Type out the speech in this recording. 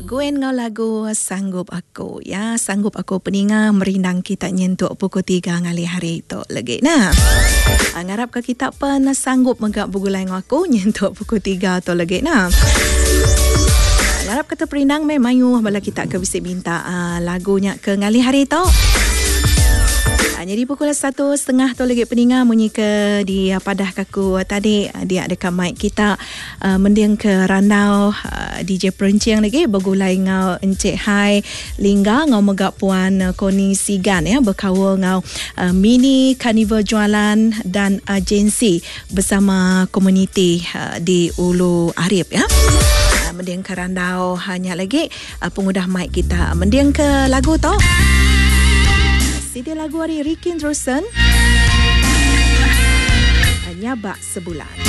Guen ngau lagu Sanggup Aku. Ya, Sanggup Aku peninga merindang kita nyentuk pukul 3 ngali hari itu lagi. Nah, ngarap ke kita pun sanggup megak bugulai ngau aku nyentuk pukul 3 tu lagi. Nah, ngarap kata perindang memang yuh bala kita ke bisik minta lagunya ke ngali hari itu. Jadi pukul 1:30 tu lagi peninga munyi ke di padah kaku tadi dia dekat mic kita mendiang ke randau DJ Perencing lagi bergulai ngau Encik Hai Lingga ngau megak puan Koni Sigan ya berkawal ngau mini carnival jualan dan agensi bersama komuniti di Ulu Arif ya. Mendiang ke randau hanya lagi pengudah mic kita mendiang ke lagu tu. CD lagu hari Ricky Anderson Nyabak Sebulan.